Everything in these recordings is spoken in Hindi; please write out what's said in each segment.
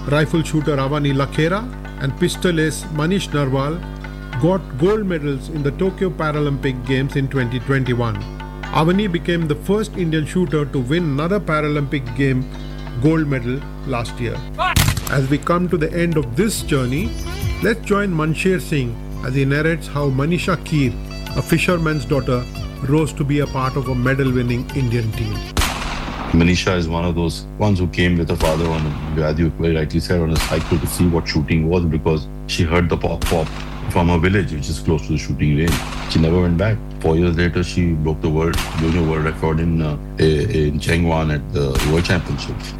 rifle shooter Avani Lakhera and pistol ace Manish Narwal got gold medals in the Tokyo Paralympic Games in 2021. Avani became the first Indian shooter to win another Paralympic game gold medal last year. As we come to the end of this journey, let's join Mansher Singh as he narrates how Manisha Keer, a fisherman's daughter, rose to be a part of a medal-winning Indian team. Manisha is one of those ones who came with her father on, as you very rightly said, on a cycle to see what shooting was, because she heard the pop from her village, which is close to the shooting range. She never went back. 4 years later, she broke the junior world record in Chengwan at the World Championships.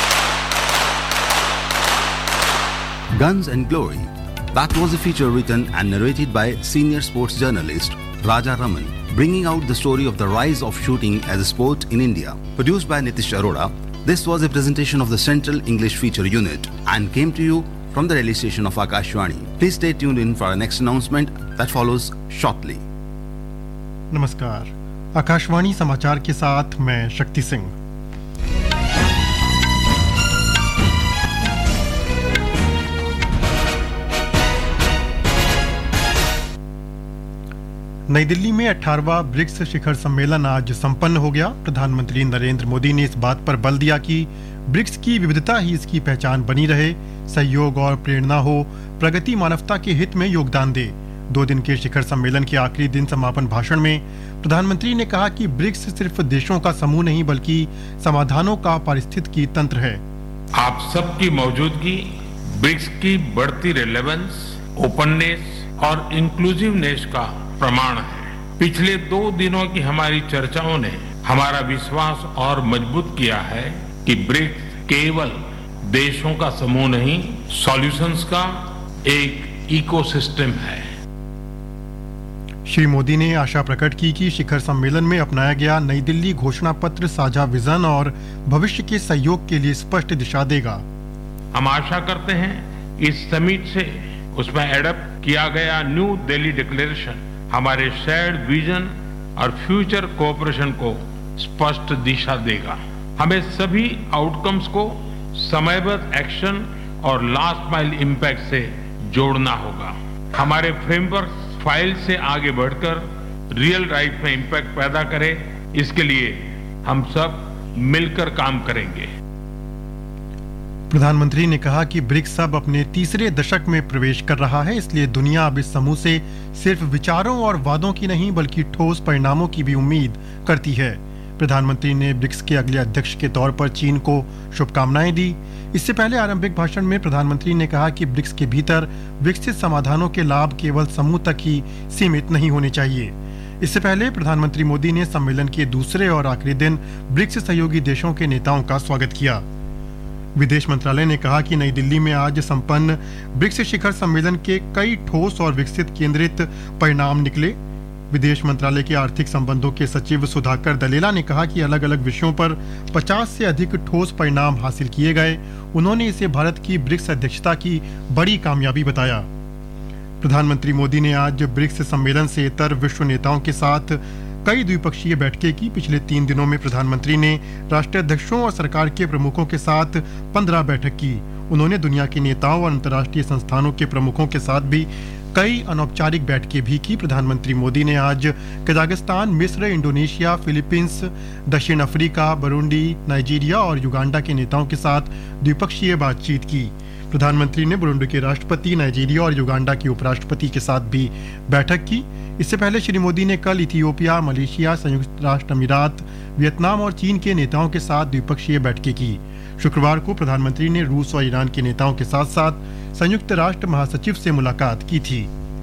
Guns and Glory. That was a feature written and narrated by senior sports journalist Raja Raman, bringing out the story of the rise of shooting as a sport in India. Produced by Nitish Arora, this was a presentation of the Central English Feature Unit and came to you from the Delhi station of Akashvani. Please stay tuned in for our next announcement that follows shortly. नमस्कार, आकाशवाणी समाचार के साथ मैं शक्ति सिंह। नई दिल्ली में 18वां ब्रिक्स शिखर सम्मेलन आज संपन्न हो गया। प्रधानमंत्री नरेंद्र मोदी ने इस बात पर बल दिया कि ब्रिक्स की विविधता ही इसकी पहचान बनी रहे, सहयोग और प्रेरणा हो, प्रगति मानवता के हित में योगदान दे। 2 दिन के शिखर सम्मेलन के आखिरी दिन समापन भाषण में प्रधानमंत्री ने कहा कि ब्रिक्स सिर्फ देशों का समूह नहीं बल्कि समाधानों का पारिस्थितिकी तंत्र है। आप सबकी मौजूदगी ब्रिक्स की बढ़ती रेलेवेंस, ओपननेस और इंक्लूसिवनेस का प्रमाण है। पिछले 2 दिनों की हमारी चर्चाओं ने हमारा विश्वास और मजबूत किया है कि ब्रिक्स केवल देशों का समूह नहीं, सॉल्यूशंस का एक इकोसिस्टम है। श्री मोदी ने आशा प्रकट की कि शिखर सम्मेलन में अपनाया गया नई दिल्ली घोषणा पत्र साझा विजन और भविष्य के सहयोग के लिए स्पष्ट दिशा देगा। हम आशा करते हैं इस समिट से उसमें एडप्ट किया गया न्यू दिल्ली डिक्लेरेशन हमारे शेयर्ड विजन और फ्यूचर कोऑपरेशन को स्पष्ट दिशा देगा। हमें सभी आउटकम्स को समयबद्ध एक्शन और लास्ट माइल इम्पैक्ट से जोड़ना होगा। हमारे फ्रेमवर्क फाइल से आगे बढ़कर रियल लाइफ में इम्पैक्ट पैदा करे, इसके लिए हम सब मिलकर काम करेंगे। प्रधानमंत्री ने कहा कि ब्रिक्स अब अपने तीसरे दशक में प्रवेश कर रहा है, इसलिए दुनिया अब इस समूह से सिर्फ विचारों और वादों की नहीं बल्कि ठोस परिणामों की भी उम्मीद करती है। प्रधानमंत्री ने ब्रिक्स के अगले अध्यक्ष के तौर पर चीन को शुभकामनाएं दी। इससे पहले आरंभिक भाषण में प्रधानमंत्री ने कहा कि ब्रिक्स के भीतर विकसित समाधानों के लाभ केवल समूह तक ही सीमित नहीं होने चाहिए। इससे पहले प्रधानमंत्री मोदी ने सम्मेलन के दूसरे और आखिरी दिन ब्रिक्स सहयोगी देशों के नेताओं का स्वागत किया। विदेश मंत्रालय ने कहा कि नई दिल्ली में आज संपन्न ब्रिक्स शिखर सम्मेलन के कई ठोस और विकसित केंद्रित परिणाम निकले। विदेश मंत्रालय के आर्थिक संबंधों के सचिव सुधाकर दलेला ने कहा कि अलग अलग विषयों पर 50 से अधिक ठोस परिणाम हासिल किए गए। उन्होंने इसे भारत की ब्रिक्स अध्यक्षता की बड़ी कामयाबी बताया। प्रधानमंत्री मोदी ने आज ब्रिक्स सम्मेलन से इतर विश्व नेताओं के साथ कई द्विपक्षीय बैठकें की। पिछले 3 दिनों में प्रधानमंत्री ने राष्ट्राध्यक्षों और सरकार के प्रमुखों के साथ 15 बैठक की। उन्होंने दुनिया के नेताओं और अंतर्राष्ट्रीय संस्थानों के प्रमुखों के साथ भी कई अनौपचारिक बैठकें भी की। प्रधानमंत्री मोदी ने आज कजाकिस्तान, मिस्र, इंडोनेशिया, फिलीपींस, दक्षिण अफ्रीका, बुरुंडी, नाइजीरिया और युगांडा के नेताओं के साथ द्विपक्षीय बातचीत की। प्रधानमंत्री ने बुरुंडी के राष्ट्रपति, नाइजीरिया और युगांडा के उपराष्ट्रपति के साथ भी बैठक की। इससे पहले श्री मोदी ने कल इथियोपिया, मलेशिया, संयुक्त राष्ट्र अमीरात, वियतनाम और चीन के नेताओं के साथ द्विपक्षीय बैठकें की। शुक्रवार को प्रधानमंत्री ने रूस और ईरान के नेताओं के साथ साथ संयुक्त राष्ट्र महासचिव से मुलाकात की थी।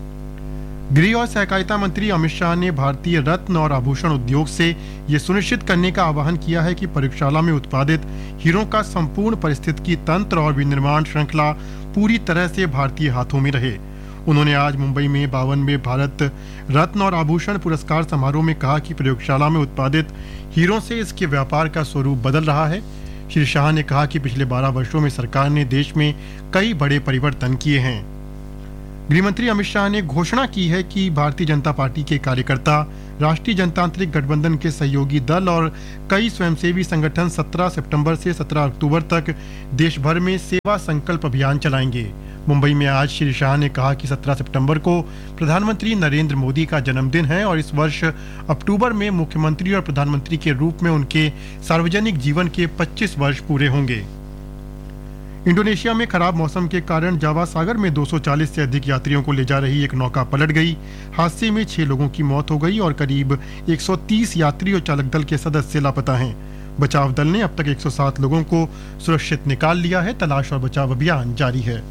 गृह और सहकारिता मंत्री अमित शाह ने भारतीय रत्न और आभूषण उद्योग से ये सुनिश्चित करने का आह्वान किया है कि प्रयोगशाला में उत्पादित हीरों का संपूर्ण पारिस्थितिकी तंत्र और विनिर्माण श्रृंखला पूरी तरह से भारतीय हाथों में रहे। उन्होंने आज मुंबई में 52वें भारत रत्न और आभूषण पुरस्कार समारोह में कहा कि प्रयोगशाला में उत्पादित हीरों से इसके व्यापार का स्वरूप बदल रहा है। श्री शाह ने कहा कि पिछले 12 वर्षों में सरकार ने देश में कई बड़े परिवर्तन किए हैं। गृहमंत्री अमित शाह ने घोषणा की है कि भारतीय जनता पार्टी के कार्यकर्ता राष्ट्रीय जनतांत्रिक गठबंधन के सहयोगी दल और कई स्वयंसेवी संगठन 17 सितंबर से 17 अक्टूबर तक देश भर में सेवा संकल्प अभियान चलाएंगे। मुंबई में आज श्री शाह ने कहा कि 17 सितंबर को प्रधानमंत्री नरेंद्र मोदी का जन्मदिन है और इस वर्ष अक्टूबर में मुख्यमंत्री और प्रधानमंत्री के रूप में उनके सार्वजनिक जीवन के 25 वर्ष पूरे होंगे। इंडोनेशिया में खराब मौसम के कारण जावा सागर में 240 से अधिक यात्रियों को ले जा रही एक नौका पलट गई। हादसे में 6 लोगों की मौत हो गई और करीब 130 यात्री और चालक दल के सदस्य लापता हैं। बचाव दल ने अब तक 107 लोगों को सुरक्षित निकाल लिया है। तलाश और बचाव अभियान जारी है।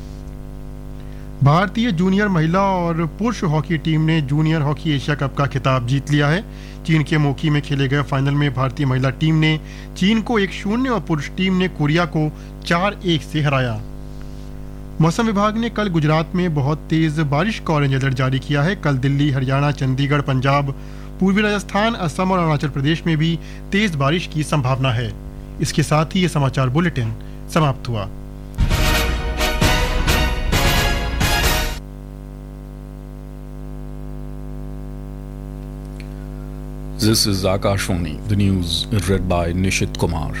भारतीय जूनियर महिला और पुरुष हॉकी टीम ने जूनियर हॉकी एशिया कप का खिताब जीत लिया है। चीन के मोकी में खेले गए फाइनल में भारतीय महिला टीम ने चीन को 1-0 और पुरुष टीम ने कोरिया को 4-1 से हराया। मौसम विभाग ने कल गुजरात में बहुत तेज बारिश का ऑरेंज अलर्ट जारी किया है। कल दिल्ली, हरियाणा, चंडीगढ़, पंजाब, पूर्वी राजस्थान, असम और अरुणाचल प्रदेश में भी तेज बारिश की संभावना है। इसके साथ ही ये समाचार बुलेटिन समाप्त हुआ। This is Akashvani, the news read by Nishit Kumar.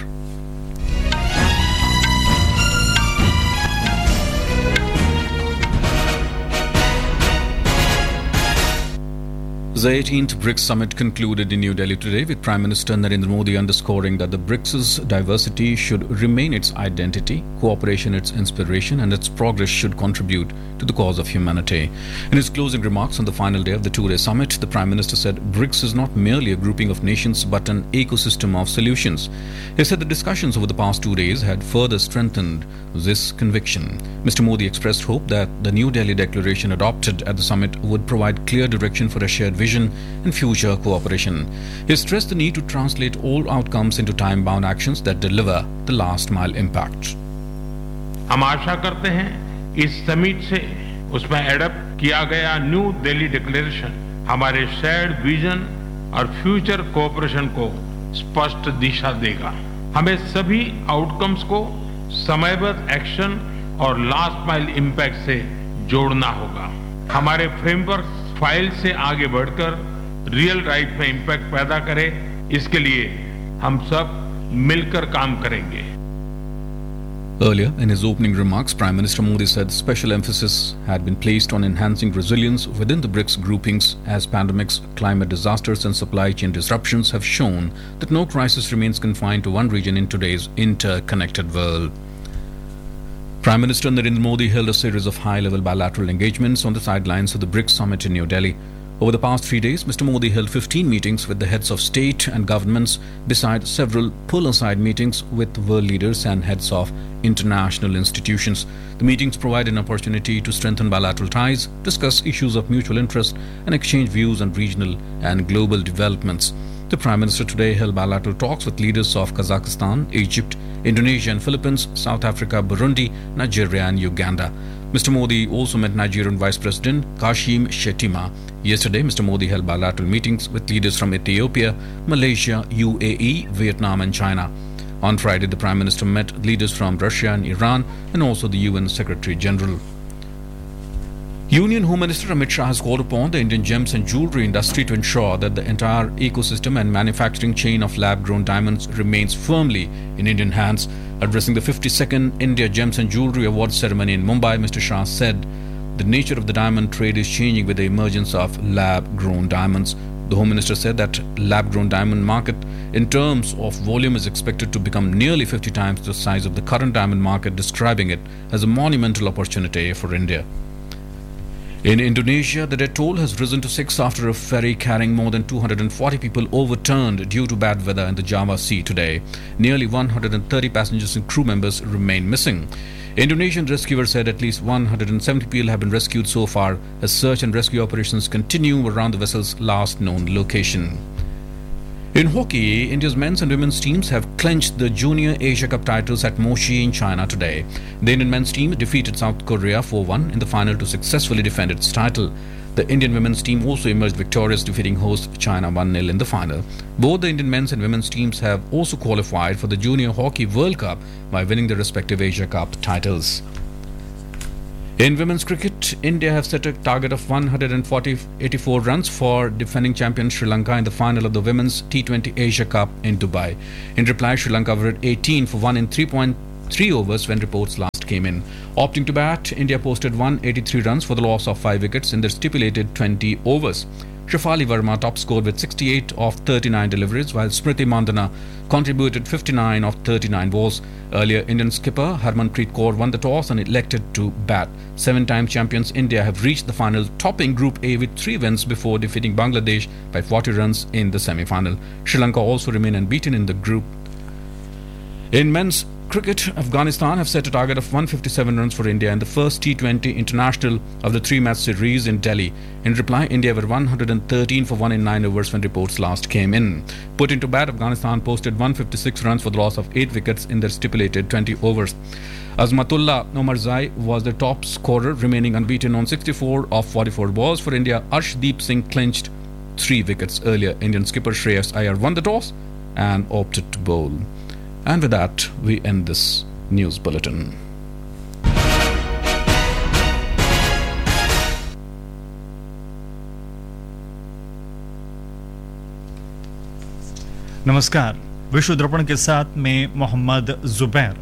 The 18th BRICS summit concluded in New Delhi today with Prime Minister Narendra Modi underscoring that the BRICS' diversity should remain its identity, cooperation its inspiration, and its progress should contribute to the cause of humanity. In his closing remarks on the final day of the two-day summit, the Prime Minister said BRICS is not merely a grouping of nations but an ecosystem of solutions. He said the discussions over the past 2 days had further strengthened this conviction. Mr. Modi expressed hope that the New Delhi declaration adopted at the summit would provide clear direction for a shared vision and future cooperation. He stressed the need to translate all outcomes into time-bound actions that deliver the last-mile impact. हम आशा करते हैं इस समिट से उसमें एडप्ट किया गया न्यू दिल्ली डिक्लेरेशन हमारे शेयर्ड विजन और फ्यूचर कोऑपरेशन को स्पष्ट दिशा देगा। हमें सभी आउटकम्स को समयबद्ध एक्शन और लास्ट माइल इम्पैक्ट से जोड़ना होगा। हमारे फ्रेमवर्क फाइल से आगे बढ़कर रियल लाइफ में इम्पैक्ट पैदा करे, इसके लिए हम सब मिलकर काम करेंगे। Earlier, in his opening remarks, Prime Minister Modi said special emphasis had been placed on enhancing resilience within the BRICS groupings as pandemics, climate disasters and supply chain disruptions have shown that no crisis remains confined to one region in today's interconnected world. Prime Minister Narendra Modi held a series of high-level bilateral engagements on the sidelines of the BRICS summit in New Delhi. Over the past 3 days, Mr. Modi held 15 meetings with the heads of state and governments, besides several pull-aside meetings with world leaders and heads of international institutions. The meetings provide an opportunity to strengthen bilateral ties, discuss issues of mutual interest, and exchange views on regional and global developments. The Prime Minister today held bilateral talks with leaders of Kazakhstan, Egypt, Indonesia and Philippines, South Africa, Burundi, Nigeria and Uganda. Mr. Modi also met Nigerian Vice President Kashim Shettima. Yesterday, Mr. Modi held bilateral meetings with leaders from Ethiopia, Malaysia, UAE, Vietnam and China. On Friday, the Prime Minister met leaders from Russia and Iran and also the UN Secretary General. Union Home Minister Amit Shah has called upon the Indian gems and jewellery industry to ensure that the entire ecosystem and manufacturing chain of lab-grown diamonds remains firmly in Indian hands. Addressing the 52nd India Gems and Jewellery Awards ceremony in Mumbai, Mr. Shah said the nature of the diamond trade is changing with the emergence of lab-grown diamonds. The Home Minister said that lab-grown diamond market in terms of volume is expected to become nearly 50 times the size of the current diamond market, describing it as a monumental opportunity for India. In Indonesia, the death toll has risen to 6 after a ferry carrying more than 240 people overturned due to bad weather in the Java Sea today. Nearly 130 passengers and crew members remain missing. Indonesian rescuers said at least 170 people have been rescued so far as search and rescue operations continue around the vessel's last known location. In hockey, India's men's and women's teams have clinched the Junior Asia Cup titles at Moshi in China today. The Indian men's team defeated South Korea 4-1 in the final to successfully defend its title. The Indian women's team also emerged victorious, defeating host China 1-0 in the final. Both the Indian men's and women's teams have also qualified for the Junior Hockey World Cup by winning their respective Asia Cup titles. In women's cricket, India have set a target of 184 runs for defending champion Sri Lanka in the final of the Women's T20 Asia Cup in Dubai. In reply, Sri Lanka were at 18 for 1 in 3.3 overs when reports last came in. Opting to bat, India posted 183 runs for the loss of 5 wickets in their stipulated 20 overs. Shafali Verma top scored with 68 of 39 deliveries, while Smriti Mandana contributed 59 of 39 balls. Earlier, Indian skipper Harmanpreet Kaur won the toss and elected to bat. 7-time champions India have reached the final, topping Group A with 3 wins before defeating Bangladesh by 40 runs in the semi-final. Sri Lanka also remain unbeaten in the group. In men's cricket, Afghanistan have set a target of 157 runs for India in the first T20 international of the 3-match series in Delhi. In reply, India were 113 for 1 in 9 overs when reports last came in. Put into bat, Afghanistan posted 156 runs for the loss of 8 wickets in their stipulated 20 overs. Azmatullah Omarzai was the top scorer, remaining unbeaten on 64 of 44 balls. For India, Arshdeep Singh clinched 3 wickets earlier. Indian skipper Shreyas Iyer won the toss and opted to bowl. And with that, we end this news bulletin. नमस्कार, विश्व दर्पण के साथ मैं मोहम्मद जुबैर।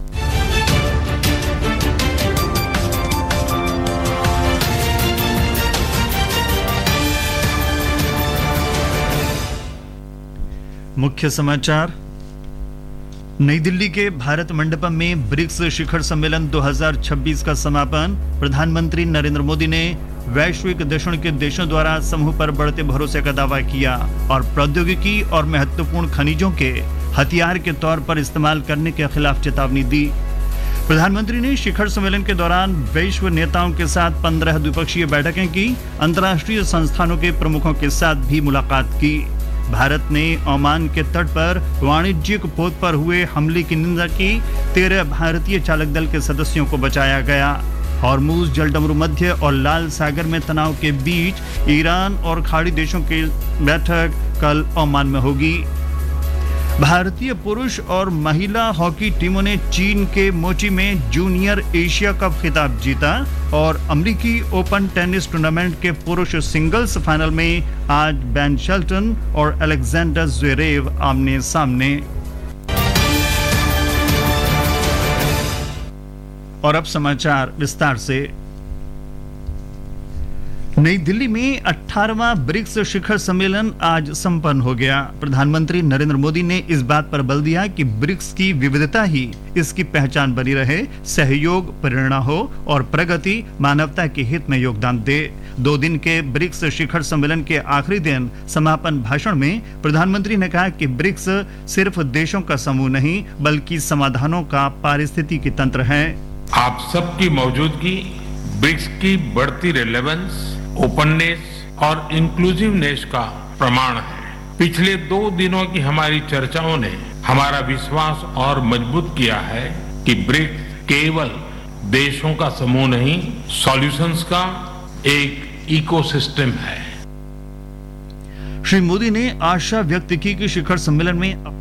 मुख्य समाचार। नई दिल्ली के भारत मंडपम में ब्रिक्स शिखर सम्मेलन 2026 का समापन। प्रधानमंत्री नरेंद्र मोदी ने वैश्विक दक्षिण के देशों द्वारा समूह पर बढ़ते भरोसे का दावा किया और प्रौद्योगिकी और महत्वपूर्ण खनिजों के हथियार के तौर पर इस्तेमाल करने के खिलाफ चेतावनी दी। प्रधानमंत्री ने शिखर सम्मेलन के दौरान वैश्व नेताओं के साथ 15 द्विपक्षीय बैठकें की। अंतर्राष्ट्रीय संस्थानों के प्रमुखों के साथ भी मुलाकात की। भारत ने ओमान के तट पर वाणिज्यिक पोत पर हुए हमले की निंदा की। 13 भारतीय चालक दल के सदस्यों को बचाया गया। हॉर्मुज जलडमरू मध्य और लाल सागर में तनाव के बीच ईरान और खाड़ी देशों की बैठक कल ओमान में होगी। भारतीय पुरुष और महिला हॉकी टीमों ने चीन के मोची में जूनियर एशिया कप खिताब जीता और अमेरिकी ओपन टेनिस टूर्नामेंट के पुरुष सिंगल्स फाइनल में आज बेन शेल्टन और अलेक्जेंडर ज़्वेरेव आमने सामने। और अब समाचार विस्तार से। नई दिल्ली में 18वां ब्रिक्स शिखर सम्मेलन आज संपन्न हो गया। प्रधानमंत्री नरेंद्र मोदी ने इस बात पर बल दिया कि ब्रिक्स की विविधता ही इसकी पहचान बनी रहे, सहयोग प्रेरणा हो और प्रगति मानवता के हित में योगदान दे। 2 दिन के ब्रिक्स शिखर सम्मेलन के आखिरी दिन समापन भाषण में प्रधानमंत्री ने कहा कि ब्रिक्स सिर्फ देशों का समूह नहीं बल्कि समाधानों का पारिस्थितिकी तंत्र है। आप सबकी मौजूदगी ब्रिक्स की बढ़ती रेलेवेंस, ओपननेस और इंक्लूसिवनेस का प्रमाण है। पिछले 2 दिनों की हमारी चर्चाओं ने हमारा विश्वास और मजबूत किया है कि ब्रिक्स केवल देशों का समूह नहीं, सॉल्यूशंस का एक इकोसिस्टम है। श्री मोदी ने आशा व्यक्त की कि शिखर सम्मेलन में